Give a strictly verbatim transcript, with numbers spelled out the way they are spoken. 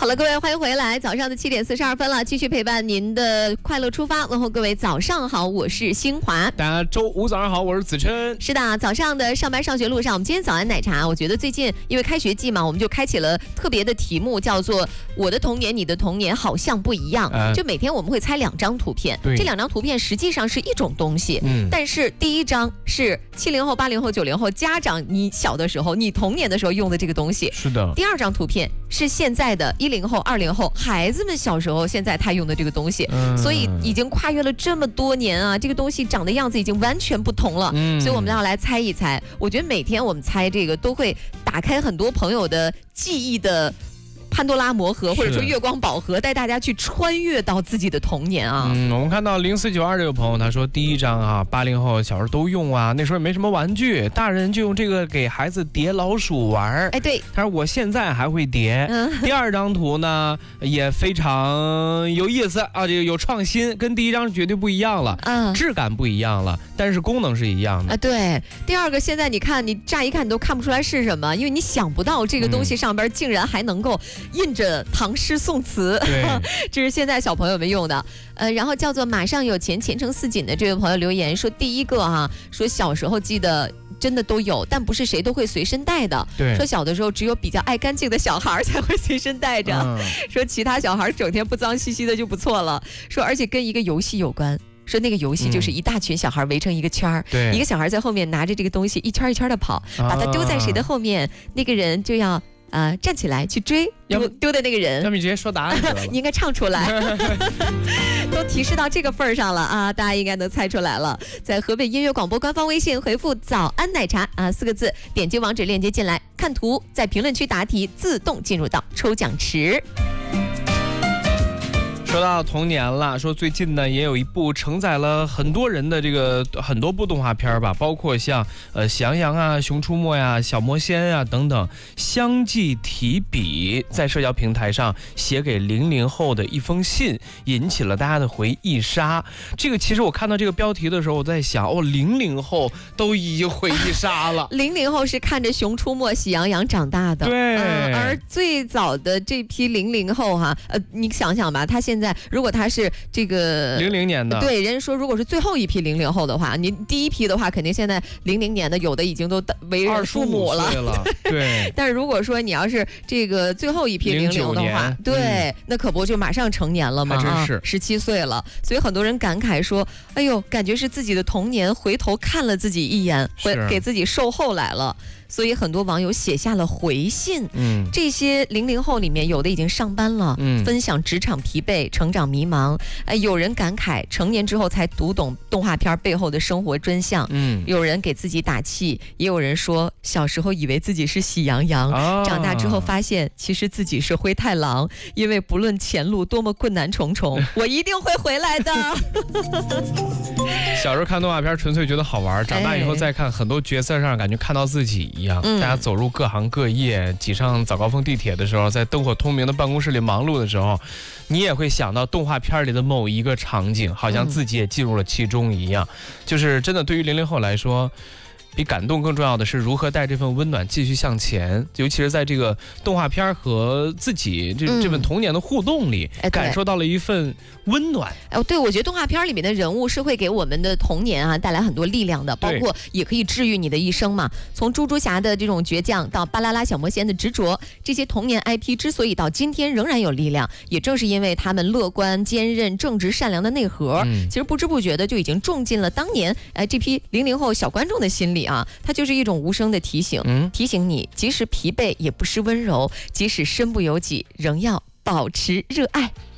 了，各位欢迎回来，早上的七点四十二分了，继续陪伴您的快乐出发，问候各位早上好，我是新华。 大家周五早上好，我是子琛。 是的，早上的上班上学路上，我们今天早安奶茶，我觉得最近因为开学季嘛，我们就开启了特别的题目，叫做我的童年你的童年好像不一样、呃、就每天我们会猜两张图片，这两张图片实际上是一种东西、嗯、但是第一张是七零后八零后九零后家长你小的时候你童年的时候用的这个东西， 是的。 第二张图片是现在的一零后二零后孩子们小时候现在他用的这个东西、嗯、所以已经跨越了这么多年啊，这个东西长的样子已经完全不同了、嗯、所以我们要来猜一猜。我觉得每天我们猜这个都会打开很多朋友的记忆的潘多拉魔盒，或者说月光宝盒，带大家去穿越到自己的童年啊。 嗯，我们看到零四九二这个朋友，他说第一张啊，八零后小时候都用啊，那时候也没什么玩具，大人就用这个给孩子叠老鼠玩。 哎，对， 他说我现在还会叠。嗯、第二张图呢也非常有意思啊，这个有创新，跟第一张绝对不一样了，嗯，质感不一样了，但是功能是一样的。 啊，对，第二个现在你看，你乍一看你都看不出来是什么，因为你想不到这个东西上边竟然还能够印着唐诗宋词，这是现在小朋友们用的。呃，然后叫做马上有钱前程似锦的这位朋友留言说，第一个哈、啊，说小时候记得真的都有，但不是谁都会随身带的。 对， 说小的时候只有比较爱干净的小孩才会随身带着、嗯，说其他小孩整天不脏兮兮的就不错了。说而且跟一个游戏有关。说那个游戏就是一大群小孩围成一个圈儿、嗯，一个小孩在后面拿着这个东西一圈一圈的跑，把它丢在谁的后面，啊、那个人就要呃站起来去追丢丢的那个人。 要不你直接说答案得了， 你应该唱出来。都提示到这个份儿上了啊，大家应该能猜出来了。在河北音乐广播官方微信回复“早安奶茶”啊四个字，点击网址链接进来，看图，在评论区答题，自动进入到抽奖池。 说到童年了，说最近呢也有一部承载了很多人的这个很多部动画片吧，包括像呃喜羊羊啊、熊出没呀、小魔仙呀等等，相继提笔在社交平台上写给零零后的一封信，引起了大家的回忆杀。这个其实我看到这个标题的时候，我在想，哦，零零后都已经回忆杀了。 零零后是看着熊出没、喜羊羊长大的， 对。 嗯、而最早的这批零零后哈，呃，你想想吧，他现在。如果他是这个零零年的， 对，人家说如果是最后一批零零后的话，你第一批的话，肯定现在零零年的有的已经都为人父母了， 了对。 但是如果说你要是这个最后一批零零的话，对、嗯，那可不就马上成年了吗？ 还真是十七岁了，所以很多人感慨说：“哎呦，感觉是自己的童年回头看了自己一眼，回给自己售后来了。”所以很多网友写下了回信，嗯，这些零零后里面有的已经上班了，嗯，分享职场疲惫、成长迷茫，哎，有人感慨成年之后才读懂动画片背后的生活真相，嗯，有人给自己打气，也有人说小时候以为自己是喜羊羊，啊、长大之后发现其实自己是灰太狼，因为不论前路多么困难重重，我一定会回来的。 小时候看动画片纯粹觉得好玩，长大以后再看很多角色上感觉看到自己一样、嗯、大家走入各行各业，挤上早高峰地铁的时候，在灯火通明的办公室里忙碌的时候，你也会想到动画片里的某一个场景，好像自己也进入了其中一样、嗯、就是真的对于零零后来说，比感动更重要的是如何带这份温暖继续向前，尤其是在这个动画片和自己这、嗯、这份童年的互动里、哎、感受到了一份温暖。 哎，对，我觉得动画片里面的人物是会给我们的童年啊带来很多力量的，包括也可以治愈你的一生嘛。从猪猪侠的这种倔强到巴啦啦小魔仙的执着，这些童年 I P 之所以到今天仍然有力量，也正是因为他们乐观、坚韧、正直、善良的内核、嗯、其实不知不觉的就已经种进了当年哎这批零零后小观众的心里啊。它就是一种无声的提醒、嗯、提醒你即使疲惫也不失温柔，即使身不由己仍要保持热爱。